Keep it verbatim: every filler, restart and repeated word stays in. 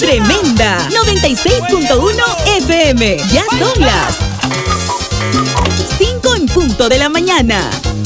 tremenda. noventa y seis punto uno F M. Ya son las cinco en punto de la mañana.